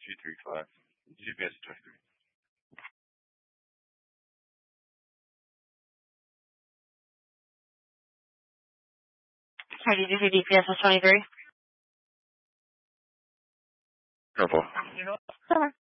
235. GPS 23. How do you do your DPS is 23? Purple. Summer.